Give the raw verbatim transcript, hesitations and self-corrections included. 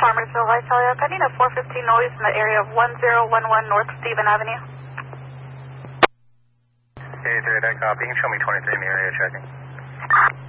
Farmersville, Visalia. I need a four fifteen noise in the area of one zero one one North Stephen Avenue. eighty-three, that copy. You can show me twenty-three in the area checking.